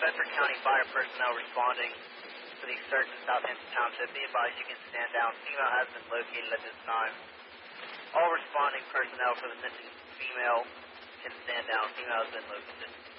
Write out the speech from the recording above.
Bedford County Fire personnel responding to the search in Southampton Township. Be advised you can stand down. Female has been located at this time. All responding personnel for the missing female can stand down. Female has been located.